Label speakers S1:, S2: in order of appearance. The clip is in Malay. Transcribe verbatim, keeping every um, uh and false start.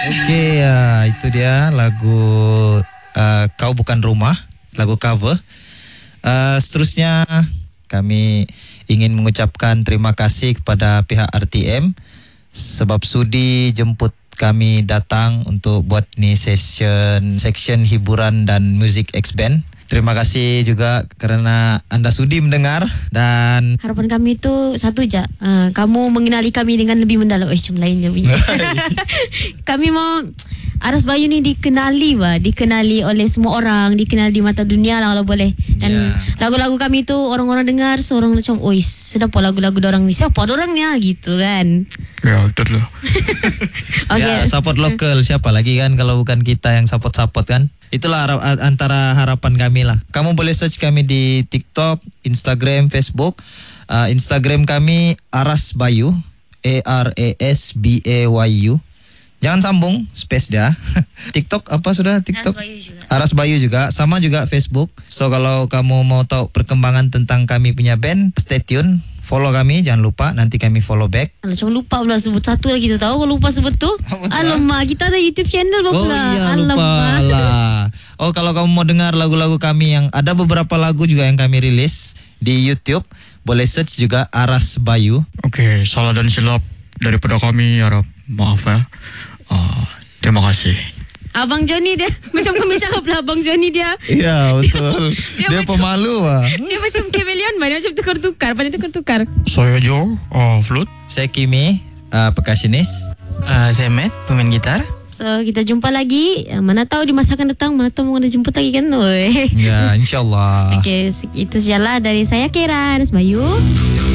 S1: Okey, uh, itu dia lagu uh, Kau Bukan Rumah, lagu cover. Uh, seterusnya kami ingin mengucapkan terima kasih kepada pihak R T M sebab sudi jemput kami datang untuk buat ni session section hiburan dan music X Band. Terima kasih juga kerana anda sudi mendengar dan
S2: harapan kami tu satu je, uh, kamu mengenali kami dengan lebih mendalam. Eh, cuma lain je bunyi. Kami mau Aras Bayu ni dikenali bah, dikenali oleh semua orang, dikenali di mata dunia lah kalau boleh. Dan yeah. lagu-lagu kami tu orang-orang dengar seorang macam, oi sedap apa lagu-lagu dorang ni, siapa dorangnya gitu kan.
S3: Ya betul lah.
S1: Ya,
S2: Okay.
S1: support lokal siapa lagi kan kalau bukan kita yang support-support kan. Itulah harap, antara harapan kami lah. Kamu boleh search kami di TikTok, Instagram, Facebook. Uh, Instagram kami Aras Bayu, A R A S B A Y U. Jangan sambung, space dia. TikTok apa sudah? TikTok Aras Bayu juga. Aras Bayu juga, sama juga Facebook. So kalau kamu mau tahu perkembangan tentang kami punya band, stay tune. Follow kami, jangan lupa. Nanti kami follow back.
S2: Alah, cuma lupa pula sebut satu lagi tu tahu. Kalau lupa sebut tu, alamak, kita ada YouTube channel pula.
S1: Oh iya, lupa lah. Oh, kalau kamu mau dengar lagu-lagu kami yang ada beberapa lagu juga yang kami rilis di YouTube, boleh search juga Aras Bayu.
S3: Okey, salah dan silap daripada kami, harap maaf ya. Uh, terima kasih.
S2: Abang Johnny dia macam kami cakap lah, Abang Johnny dia.
S1: Ya betul. dia dia
S2: macam,
S1: pemalu lah.
S2: Dia macam chameleon, dia macam tukar-tukar, pandai tukar-tukar.
S3: Saya Jo, uh, flute.
S1: Saya Kimi, uh, percussionist.
S4: Uh, saya Matt, pemain gitar.
S2: So kita jumpa lagi. Mana tahu di masa akan datang, mana tahu mau ada jemput lagi kan.
S1: Ya, insyaAllah.
S2: Okey, itu sajalah dari saya Kera Aras Bayu.